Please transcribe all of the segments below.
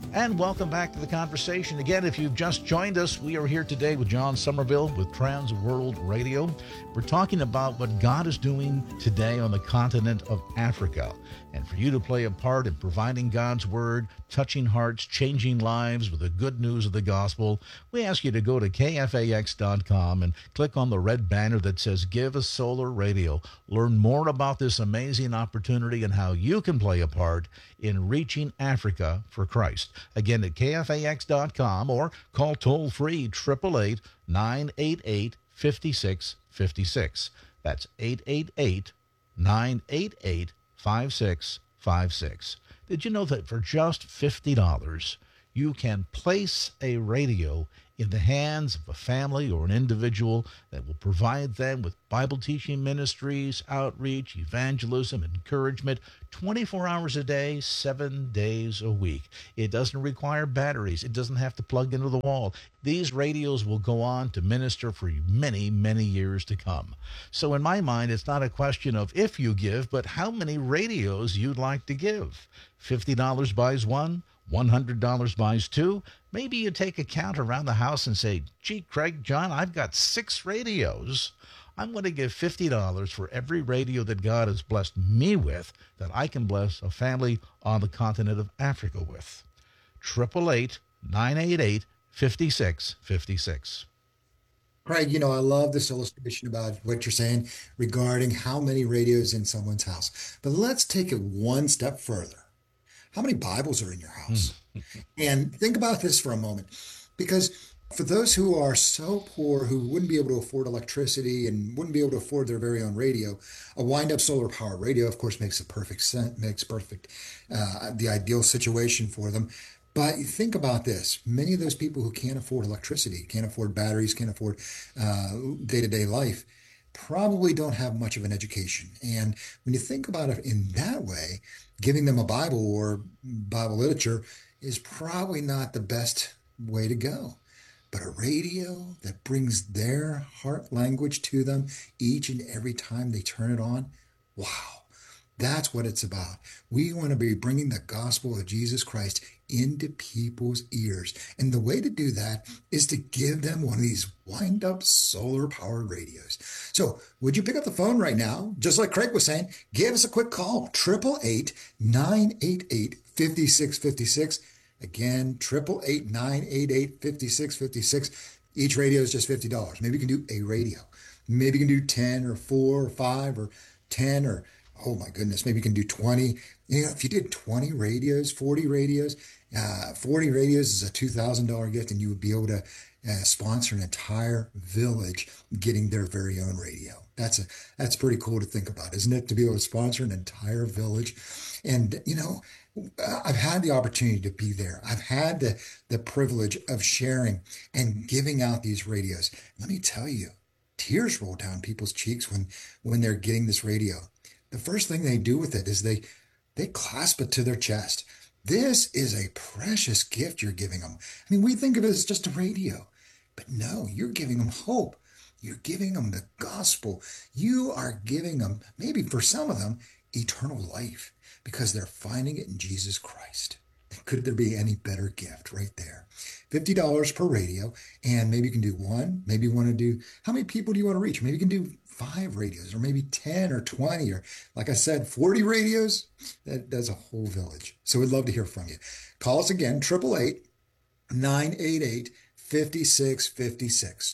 And welcome back to the conversation. Again, if you've just joined us, we are here today with John Somerville with Trans World Radio. We're talking about what God is doing today on the continent of Africa. And for you to play a part in providing God's word, touching hearts, changing lives with the good news of the gospel, we ask you to go to kfax.com and click on the red banner that says Give a Solar Radio. Learn more about this amazing opportunity and how you can play a part in reaching Africa for Christ. Again, at kfax.com or call toll-free 888-988-5656. That's 888-988-5656. Did you know that for just $50, you can place a radio in the hands of a family or an individual that will provide them with Bible teaching ministries, outreach, evangelism, encouragement, 24 hours a day, 7 days a week. It doesn't require batteries. It doesn't have to plug into the wall. These radios will go on to minister for many, many years to come. So in my mind, it's not a question of if you give, but how many radios you'd like to give. $50 buys one. $100 buys two. Maybe you take a count around the house and say, gee, Craig, John, I've got 6 radios. I'm going to give $50 for every radio that God has blessed me with that I can bless a family on the continent of Africa with. 888-988-5656. Craig, I love this illustration about what you're saying regarding how many radios in someone's house. But let's take it one step further. How many Bibles are in your house? And think about this for a moment, because for those who are so poor, who wouldn't be able to afford electricity and wouldn't be able to afford their very own radio, a wind-up solar-powered radio, of course, makes the ideal situation for them. But think about this. Many of those people who can't afford electricity, can't afford batteries, can't afford day-to-day life, probably don't have much of an education. And when you think about it in that way, giving them a Bible or Bible literature is probably not the best way to go. But a radio that brings their heart language to them each and every time they turn it on, wow, that's what it's about. We want to be bringing the gospel of Jesus Christ into people's ears. And the way to do that is to give them one of these wind-up solar-powered radios. So would you pick up the phone right now? Just like Craig was saying, give us a quick call, 888-988-5656. Again, 888-988-5656. Each radio is just $50. Maybe you can do a radio. Maybe you can do 10 or 4 or 5 or 10 or, oh my goodness, maybe you can do 20. If you did 20 radios, 40 radios, 40 radios is a $2,000 gift, and you would be able to sponsor an entire village getting their very own radio. That's pretty cool to think about, isn't it? To be able to sponsor an entire village. And, I've had the opportunity to be there. I've had the privilege of sharing and giving out these radios. Let me tell you, tears roll down people's cheeks when they're getting this radio. The first thing they do with it is they clasp it to their chest. This is a precious gift you're giving them. I mean, we think of it as just a radio, but no, you're giving them hope. You're giving them the gospel. You are giving them, maybe for some of them, eternal life, because they're finding it in Jesus Christ. Could there be any better gift right there? $50 per radio, and maybe you can do one. Maybe you want to do, how many people do you want to reach? Maybe you can do 5 radios, or maybe 10 or 20, or like I said, 40 radios. That does a whole village. So we'd love to hear from you. Call us again, 888-988-5656.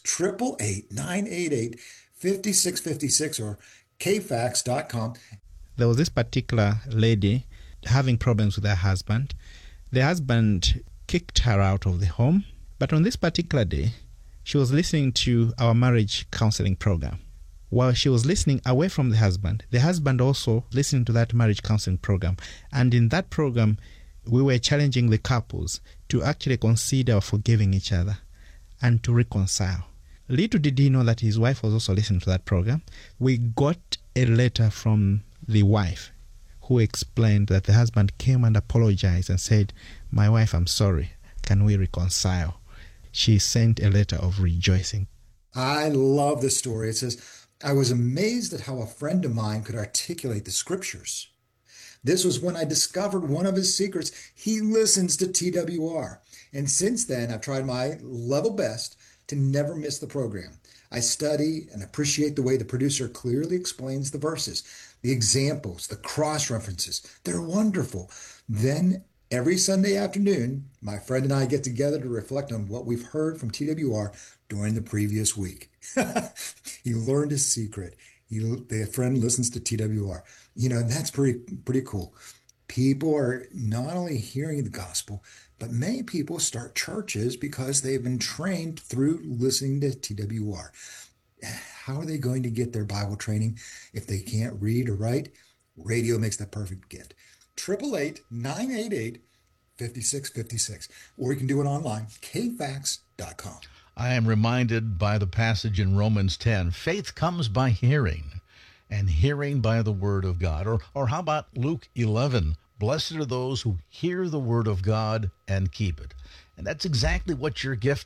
888-988-5656 or kfax.com. There was this particular lady having problems with her husband. The husband kicked her out of the home. But on this particular day, she was listening to our marriage counseling program. While she was listening away from the husband also listened to that marriage counseling program. And in that program, we were challenging the couples to actually consider forgiving each other and to reconcile. Little did he know that his wife was also listening to that program. We got a letter from the wife who explained that the husband came and apologized and said, "My wife, I'm sorry. Can we reconcile?" She sent a letter of rejoicing. I love this story. It says, I was amazed at how a friend of mine could articulate the scriptures. This was when I discovered one of his secrets. He listens to TWR. And since then, I've tried my level best to never miss the program. I study and appreciate the way the producer clearly explains the verses, the examples, the cross references. They're wonderful. Then every Sunday afternoon, my friend and I get together to reflect on what we've heard from TWR during the previous week. He learned his secret. The friend listens to TWR. That's pretty cool. People are not only hearing the gospel, but many people start churches because they've been trained through listening to TWR. How are they going to get their Bible training if they can't read or write? Radio makes the perfect gift. 888-988-5656. Or you can do it online, kfax.com. I am reminded by the passage in Romans 10, faith comes by hearing, and hearing by the word of God. Or how about Luke 11, blessed are those who hear the word of God and keep it. And that's exactly what your gift